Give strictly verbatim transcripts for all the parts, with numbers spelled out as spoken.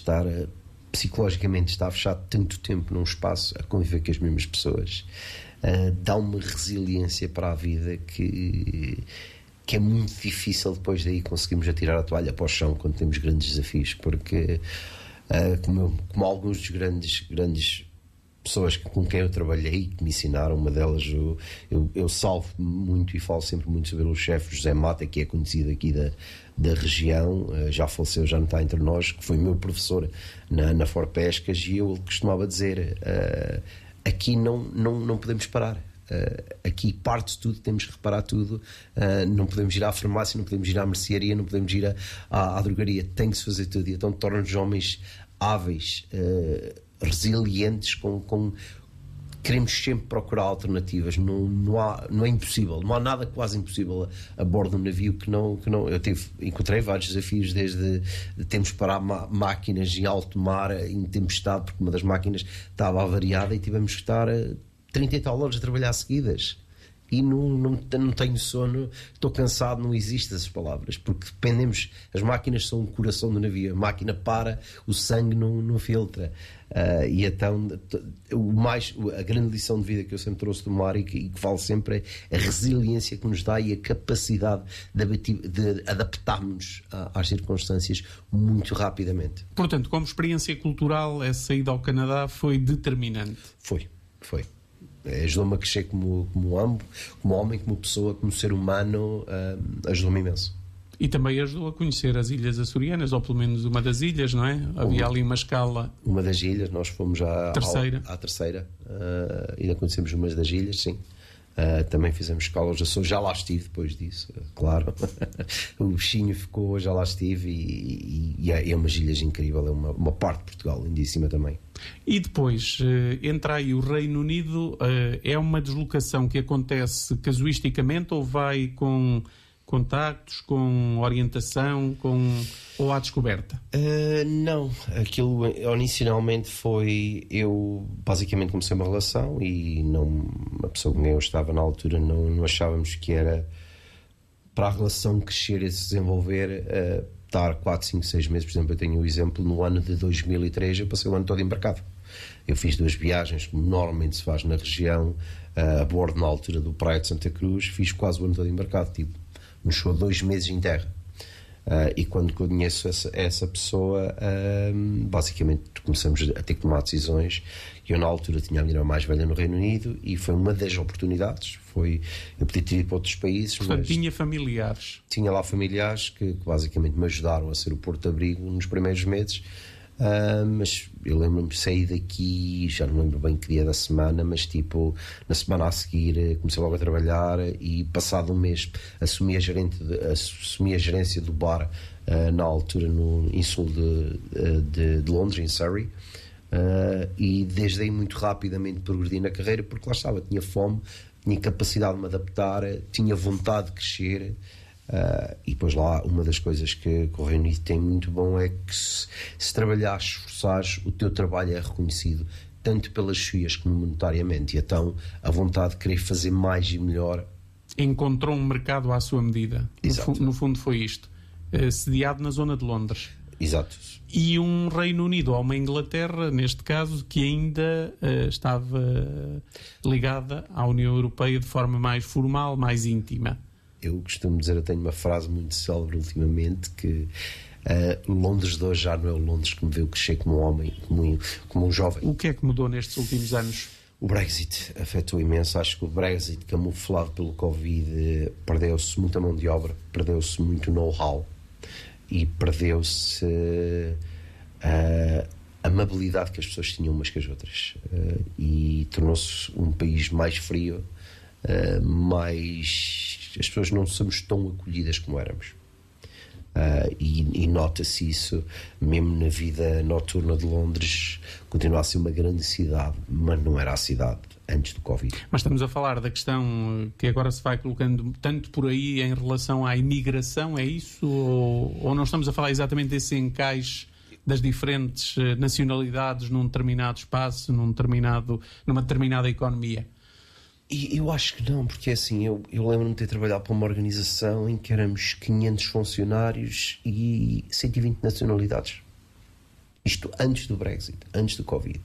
estar a, psicologicamente, estar fechado tanto tempo num espaço a conviver com as mesmas pessoas, uh, dá uma resiliência para a vida que, que é muito difícil depois daí conseguirmos atirar a toalha para o chão quando temos grandes desafios, porque uh, como, eu, como alguns dos grandes, grandes pessoas com quem eu trabalhei, que me ensinaram, uma delas eu, eu, eu salvo muito e falo sempre muito sobre o chefe José Mata, que é conhecido aqui da, da região, já faleceu, já não está entre nós, que foi meu professor na, na Forpescas, e eu costumava dizer, uh, aqui não, não, não podemos parar, uh, aqui parte tudo, temos que reparar tudo, uh, não podemos ir à farmácia, não podemos ir à mercearia, não podemos ir à, à, à drogaria, tem que se fazer tudo, e então torna-nos homens hábeis, uh, resilientes, com, com queremos sempre procurar alternativas, não, não, há, não é impossível, não há nada quase impossível a, a bordo de um navio que não, que não eu tive, encontrei vários desafios, desde de, temos que parar ma, máquinas em alto mar em tempestade, porque uma das máquinas estava avariada e tivemos que estar trinta e tal horas a trabalhar seguidas e não, não, não tenho sono, estou cansado, não existem essas palavras, porque dependemos, as máquinas são o coração do navio, a máquina para, o sangue não, não filtra, uh, e então o mais, a grande lição de vida que eu sempre trouxe do mar e que, e que vale sempre é a resiliência que nos dá e a capacidade de, de adaptarmos às circunstâncias muito rapidamente. Portanto, como experiência cultural, essa ida ao Canadá foi determinante? Foi, foi. Ajudou-me a crescer como, como, homem, como homem, como pessoa, como ser humano, uh, ajudou-me imenso. E também ajudou a conhecer as Ilhas Açorianas, ou pelo menos uma das ilhas, não é? Havia uma, ali uma escala... Uma das ilhas, nós fomos à terceira, ao, à terceira uh, ainda conhecemos umas das ilhas, sim. Uh, também fizemos escala aos Açores, já lá estive depois disso, uh, claro. O bichinho ficou, já lá estive, e, e, e é, é umas ilhas incrível, é uma, uma parte de Portugal lindíssima também. E depois, entra aí o Reino Unido, é uma deslocação que acontece casuisticamente ou vai com contactos, com orientação, com, ou à descoberta? Uh, não, aquilo inicialmente foi, eu basicamente comecei uma relação e não, a pessoa com quem eu estava na altura não, não achávamos que era para a relação crescer e se desenvolver, uh, estar quatro, cinco, seis meses. Por exemplo, eu tenho o exemplo, no ano de dois mil e três eu passei o ano todo embarcado. Eu fiz duas viagens, como normalmente se faz na região, uh, a bordo na altura do Praia de Santa Cruz, fiz quase o ano todo embarcado, tipo, nos chegou dois meses em terra. Uh, e quando conheço essa, essa pessoa, uh, basicamente começamos a ter que tomar decisões. Eu na altura tinha a minha irmã mais velha no Reino Unido e foi uma das oportunidades. Foi, eu podia ter ido para outros países. Portanto, mas tinha familiares. Tinha lá familiares que, que basicamente me ajudaram a ser o porto-abrigo nos primeiros meses. Uh, mas eu lembro-me de sair daqui, já não lembro bem que dia da semana, mas tipo, na semana a seguir comecei logo a trabalhar e passado um mês assumi a, gerente de, assumi a gerência do bar uh, na altura no, em sul de, de, de Londres, em Surrey, uh, e desde aí muito rapidamente progredi na carreira porque lá estava, tinha fome, tinha capacidade de me adaptar, tinha vontade de crescer. Uh, e depois lá, uma das coisas que, que o Reino Unido tem muito bom é que se, se trabalhares, esforçares, o teu trabalho é reconhecido tanto pelas F I As como monetariamente, e então a vontade de querer fazer mais e melhor. Encontrou um mercado à sua medida. Exato. No, fu- no fundo foi isto, uh, sediado na zona de Londres. Exato. E um Reino Unido ou uma Inglaterra, neste caso, que ainda uh, estava ligada à União Europeia de forma mais formal, mais íntima. Eu costumo dizer, eu tenho uma frase muito célebre ultimamente, que uh, Londres de hoje já não é o Londres que me veio crescer como um homem, como um, como um jovem. O que é que mudou nestes últimos anos? O Brexit afetou imenso. Acho que o Brexit, camuflado pelo Covid, perdeu-se muita mão de obra, perdeu-se muito know-how e perdeu-se uh, a amabilidade que as pessoas tinham umas com as outras, uh, e tornou-se um país mais frio, uh, mais... as pessoas não somos tão acolhidas como éramos, uh, e, e nota-se isso mesmo na vida noturna de Londres. Continua a ser uma grande cidade, mas não era a cidade antes do Covid. Mas estamos a falar da questão que agora se vai colocando tanto por aí em relação à imigração, é isso? Ou, ou não estamos a falar exatamente desse encaixe das diferentes nacionalidades num determinado espaço, num determinado, numa determinada economia? E eu acho que não, porque assim, eu, eu lembro-me de ter trabalhado para uma organização em que éramos quinhentos funcionários e cento e vinte nacionalidades. isto antes do Brexit, antes do Covid.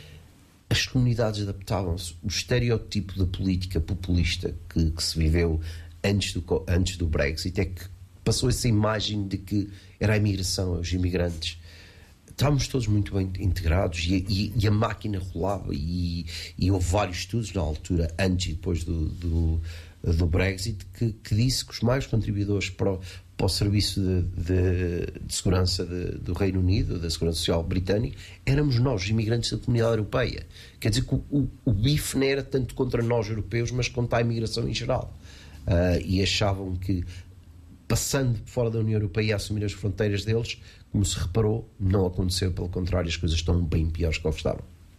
As comunidades adaptavam-se. O estereótipo da política populista que, que se viveu antes do, antes do Brexit é que passou essa imagem de que era a imigração, os imigrantes. Estávamos todos muito bem integrados e, e, e a máquina rolava e, e houve vários estudos na altura, antes e depois do, do, do Brexit, que, que disse que os maiores contribuidores para o, para o Serviço de, de, de Segurança de, do Reino Unido, da Segurança Social Britânica, éramos nós, os imigrantes da Comunidade Europeia. Quer dizer que o, o, o bife não era tanto contra nós europeus, mas contra a imigração em geral. Uh, e achavam que, passando fora da União Europeia e a assumir as fronteiras deles, como se reparou, não aconteceu, pelo contrário, as coisas estão bem piores que estavam.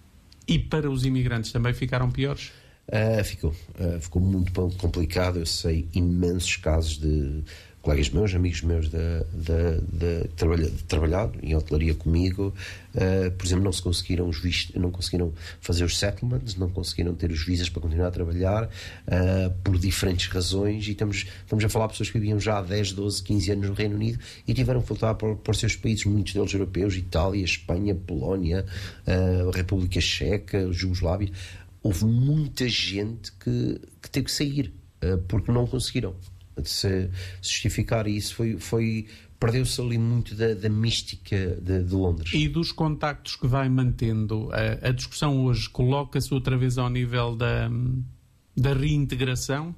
E para os imigrantes também ficaram piores? Uh, ficou. Uh, ficou muito complicado. Eu sei imensos casos de colegas meus, amigos meus de, de, de, de, trabalha, de trabalhar em hotelaria comigo, uh, por exemplo, não se conseguiram os vistos, não conseguiram fazer os settlements, não conseguiram ter os visas para continuar a trabalhar, uh, por diferentes razões, e estamos, estamos a falar de pessoas que viviam já há dez, doze, quinze anos no Reino Unido e tiveram que voltar para, para os seus países, muitos deles europeus, Itália, Espanha, Polónia, uh, República Checa, Jugoslávia. Houve muita gente que, que teve que sair, uh, porque não conseguiram se justificar, e isso foi, foi perdeu-se ali muito da, da mística de, de Londres. E dos contactos que vai mantendo, a, a discussão hoje coloca-se outra vez ao nível da, da reintegração?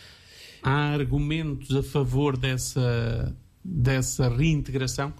Há argumentos a favor dessa, dessa reintegração?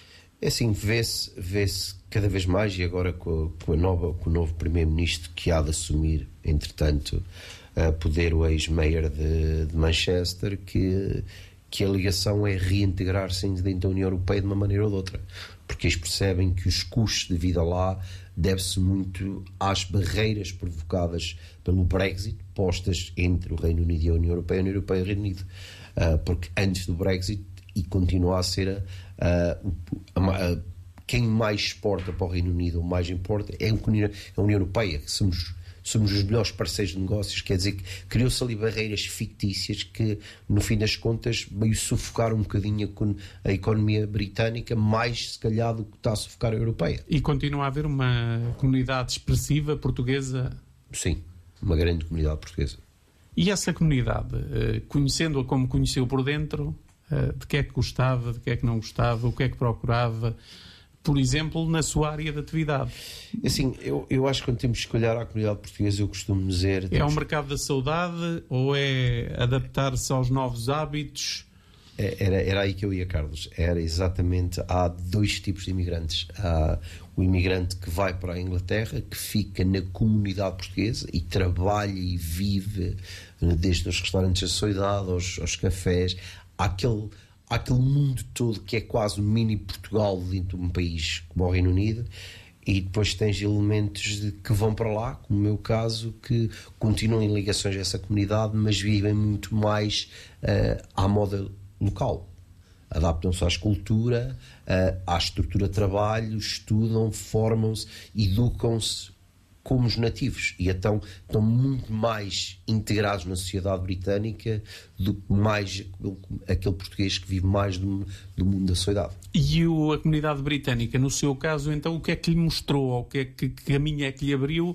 É assim, vê-se, vê-se cada vez mais, e agora com, a, com, a nova, com o novo Primeiro-Ministro que há de assumir, entretanto, a poder, o ex-mayor de, de Manchester, que, que a ligação é reintegrar-se dentro da União Europeia de uma maneira ou de outra, porque eles percebem que os custos de vida lá deve-se muito às barreiras provocadas pelo Brexit, postas entre o Reino Unido e a União Europeia, a União Europeia e o Reino Unido, uh, porque antes do Brexit, e continua a ser a, a, a, a, quem mais exporta para o Reino Unido ou mais importa é a União, a União Europeia, que somos somos os melhores parceiros de negócios. Quer dizer que criou-se ali barreiras fictícias que, no fim das contas, veio sufocar um bocadinho a economia britânica, mais se calhar do que está a sufocar a europeia. E continua a haver uma comunidade expressiva portuguesa? Sim, uma grande comunidade portuguesa. E essa comunidade, conhecendo-a como conheceu por dentro, de que é que gostava, de que é que não gostava, o que é que procurava, por exemplo, na sua área de atividade? Assim, eu, eu acho que quando temos que olhar à comunidade portuguesa, eu costumo dizer... É o mercado da saudade ou é adaptar-se aos novos hábitos? Era, era aí que eu ia, Carlos. Era exatamente... Há dois tipos de imigrantes. Há o imigrante que vai para a Inglaterra, que fica na comunidade portuguesa e trabalha e vive, desde os restaurantes da saudade aos, aos cafés. Há aquele... Há aquele mundo todo que é quase um mini Portugal dentro de um país como o Reino Unido, e depois tens elementos de, que vão para lá, como o meu caso, que continuam em ligações a essa comunidade, mas vivem muito mais uh, à moda local. Adaptam-se à escultura, uh, à estrutura de trabalho, estudam, formam-se, educam-se como os nativos, e então estão muito mais integrados na sociedade britânica do que mais aquele português que vive mais do, do mundo da sociedade. E o, a comunidade britânica, no seu caso, então, o que é que lhe mostrou, o que é que, que caminho é que lhe abriu,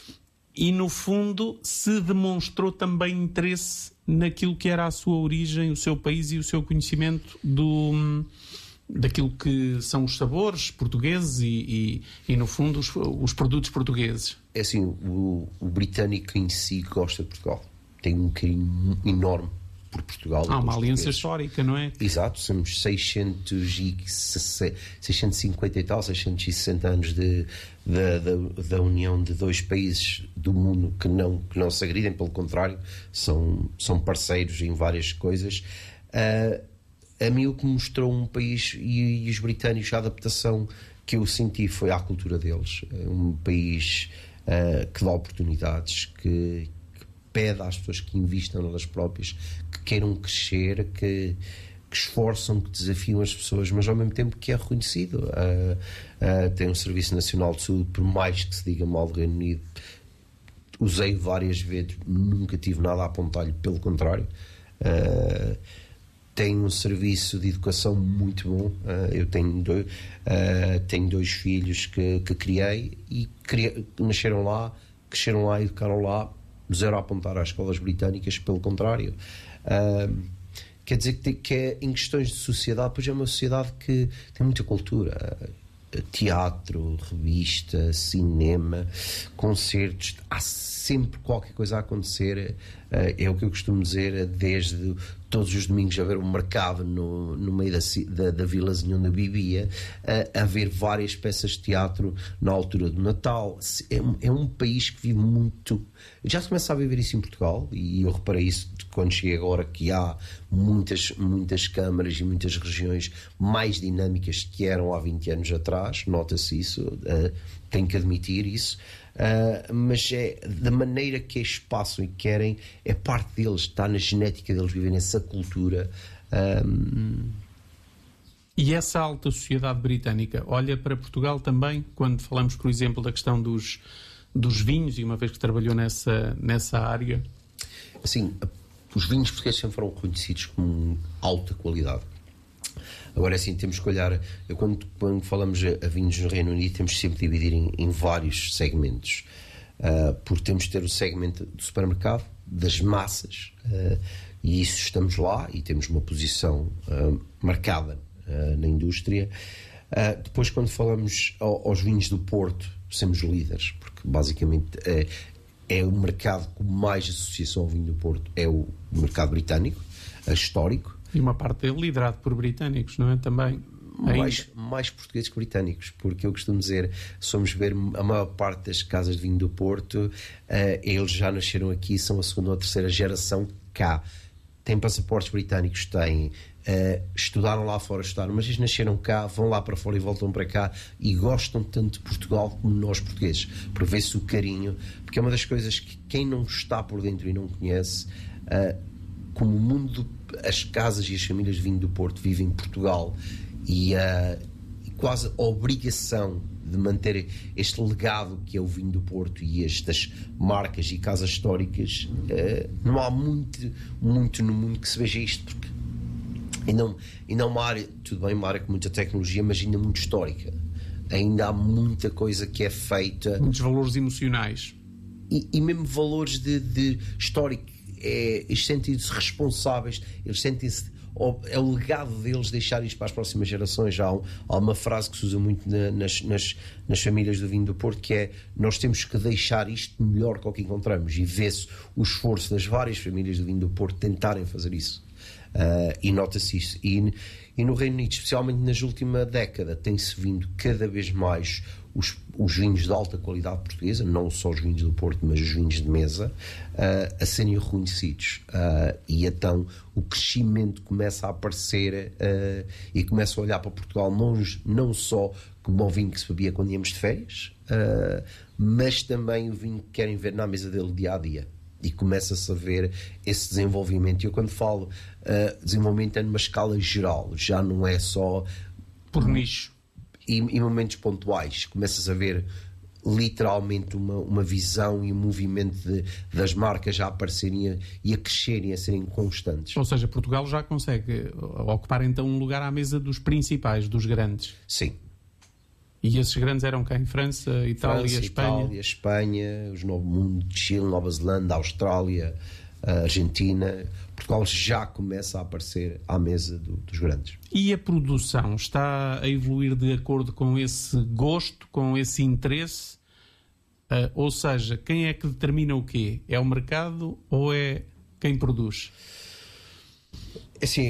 e no fundo se demonstrou também interesse naquilo que era a sua origem, o seu país e o seu conhecimento do... daquilo que são os sabores portugueses e, e, e no fundo, os, os produtos portugueses? É assim, o, o britânico em si gosta de Portugal. Tem um carinho enorme por Portugal. Há uma aliança histórica, não é? Exato, somos seiscentos e cinquenta e tal, seiscentos e sessenta anos de, de, de, da união de dois países do mundo que não, que não se agridem, pelo contrário, são, são parceiros em várias coisas. Uh, A mim o que mostrou um país, e, e os britânicos, a adaptação que eu senti foi à cultura deles. Um país uh, que dá oportunidades, que, que pede às pessoas que investam nelas próprias, que queiram crescer, que, que esforçam, que desafiam as pessoas, mas ao mesmo tempo que é reconhecido. Uh, uh, tem um Serviço Nacional de Saúde, por mais que se diga mal do Reino Unido, usei várias vezes, nunca tive nada a apontar-lhe, pelo contrário. Uh, tem um serviço de educação muito bom. Uh, eu tenho dois, uh, tenho dois filhos que, que criei e criei, nasceram lá, cresceram lá, educaram lá, zero a apontar às escolas britânicas, pelo contrário. Uh, quer dizer que, que é, em questões de sociedade, pois é uma sociedade que tem muita cultura. Teatro, revista, cinema, concertos, há sempre qualquer coisa a acontecer. É o que eu costumo dizer, desde todos os domingos haver um mercado no, no meio da, da, da vilazinha onde eu vivia, a haver várias peças de teatro na altura do Natal. É um, é um país que vive muito. Já se começa a viver isso em Portugal, e eu reparei isso quando cheguei agora, que há muitas, muitas câmaras e muitas regiões mais dinâmicas que eram há vinte anos atrás. Nota-se isso, uh, tenho que admitir isso. Uh, mas é da maneira que eles passam e querem, é parte deles, está na genética deles viverem essa cultura. Um... E essa alta sociedade britânica olha para Portugal também, quando falamos, por exemplo, da questão dos, dos vinhos, e uma vez que trabalhou nessa, nessa área? Assim, os vinhos portugueses sempre foram reconhecidos como alta qualidade. Agora, assim, temos que olhar. Eu, quando, quando falamos a, a vinhos no Reino Unido, temos sempre de dividir em, em vários segmentos. Uh, porque temos de ter o segmento do supermercado, das massas, uh, e isso estamos lá e temos uma posição uh, marcada uh, na indústria. Uh, depois, quando falamos ao, aos vinhos do Porto, somos líderes, porque basicamente uh, é o mercado com mais associação ao vinho do Porto, é o mercado britânico, uh, histórico. E uma parte dele liderado por britânicos, não é? Também. Mais, mais portugueses que britânicos, porque eu costumo dizer, se formos ver a maior parte das casas de vinho do Porto, uh, eles já nasceram aqui, são a segunda ou a terceira geração cá. Têm passaportes britânicos, têm, uh, estudaram lá fora, estudaram, mas eles nasceram cá, vão lá para fora e voltam para cá e gostam tanto de Portugal como nós portugueses, por ver-se o carinho, porque é uma das coisas que quem não está por dentro e não conhece, uh, como o mundo, as casas e as famílias de vinho do Porto vivem em Portugal, e, uh, e quase a obrigação de manter este legado que é o vinho do Porto e estas marcas e casas históricas, uh, não há muito, muito no mundo que se veja isto, porque ainda, ainda é uma área, tudo bem, uma área com muita tecnologia, mas ainda muito histórica. Ainda há muita coisa que é feita. Muitos valores emocionais. E, e mesmo valores de, de histórico. É, eles sentem-se responsáveis, eles sentem-se, é o legado deles deixar isto para as próximas gerações. Há, um, há uma frase que se usa muito na, nas, nas, nas famílias do vinho do Porto, que é: nós temos que deixar isto melhor que o que encontramos, e vê-se o esforço das várias famílias do vinho do Porto tentarem fazer isso, uh, e nota-se isso. E, e no Reino Unido, especialmente nas última década, tem-se vindo cada vez mais Os, os vinhos de alta qualidade portuguesa, não só os vinhos do Porto, mas os vinhos de mesa, uh, a serem reconhecidos. Uh, e então o crescimento começa a aparecer, uh, e começa a olhar para Portugal não, não só como o vinho que se bebia quando íamos de férias, uh, mas também o vinho que querem ver na mesa dele dia a dia. E começa-se a ver esse desenvolvimento. E eu, quando falo uh, desenvolvimento, é numa escala geral, já não é só por um, nicho. E, e momentos pontuais, começas a ver literalmente uma, uma visão e um movimento de, das marcas já a aparecerem e a crescerem, a serem constantes. Ou seja, Portugal já consegue ocupar então um lugar à mesa dos principais, dos grandes. Sim. E esses grandes eram quem? França, Itália, França, Espanha? Itália, Espanha, os Novo Mundo, Chile, Nova Zelândia, Austrália, Argentina. Portugal já começa a aparecer à mesa do, dos grandes. E a produção está a evoluir de acordo com esse gosto, com esse interesse? Uh, ou seja, quem é que determina o quê? É o mercado ou é quem produz? Assim,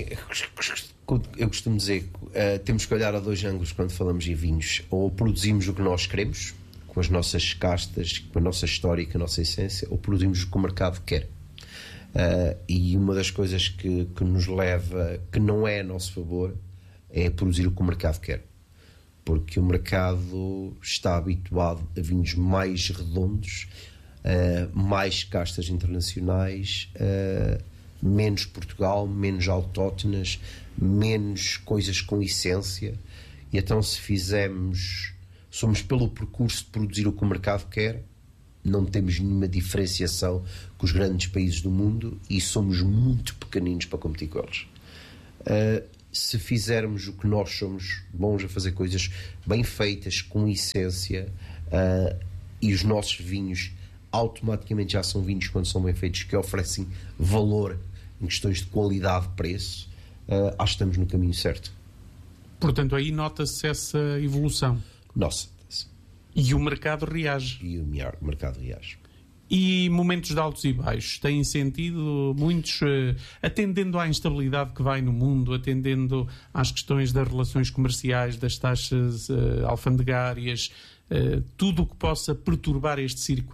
eu costumo dizer que uh, temos que olhar a dois ângulos quando falamos em vinhos. Ou produzimos o que nós queremos, com as nossas castas, com a nossa história e com a nossa essência, ou produzimos o que o mercado quer. Uh, e uma das coisas que, que nos leva, que não é a nosso favor, é produzir o que o mercado quer, porque o mercado está habituado a vinhos mais redondos, uh, mais castas internacionais, uh, menos Portugal, menos autóctonas, menos coisas com essência. E então, se fizermos, somos pelo percurso de produzir o que o mercado quer, não temos nenhuma diferenciação com os grandes países do mundo e somos muito pequeninos para competir com eles. Uh, se fizermos o que nós somos bons a fazer, coisas bem feitas, com essência, uh, e os nossos vinhos automaticamente já são vinhos, quando são bem feitos, que oferecem valor em questões de qualidade, preço, uh, acho que estamos no caminho certo. Portanto, aí nota-se essa evolução. Nossa. E o mercado reage. E o mercado reage. E momentos de altos e baixos têm sentido muitos, uh, atendendo à instabilidade que vai no mundo, atendendo às questões das relações comerciais, das taxas uh, alfandegárias, uh, tudo o que possa perturbar este circuito.